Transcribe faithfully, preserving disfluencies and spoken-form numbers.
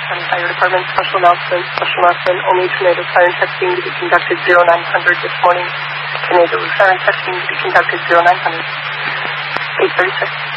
County Fire Department. Special announcement, special announcement, only tornado siren testing to be conducted zero nine hundred this morning. Tornado siren testing to be conducted zero nine hundred. eight thirty-six.